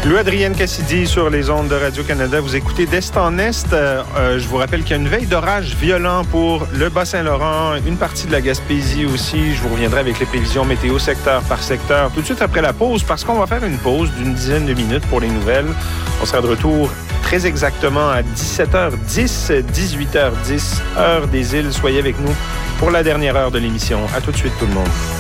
Louis-Adrienne Cassidy sur les ondes de Radio-Canada. Vous écoutez d'Est en Est. Je vous rappelle qu'il y a une veille d'orage violent pour le Bas-Saint-Laurent, une partie de la Gaspésie aussi. Je vous reviendrai avec les prévisions météo secteur par secteur tout de suite après la pause, parce qu'on va faire une pause d'une dizaine de minutes pour les nouvelles. On sera de retour très exactement à 17h10, 18h10, heure des îles. Soyez avec nous pour la dernière heure de l'émission. À tout de suite tout le monde.